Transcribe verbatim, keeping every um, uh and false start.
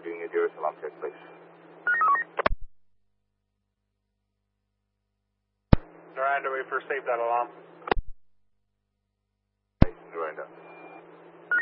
doing a zero alarm check, please. They're on their way for safe that alarm.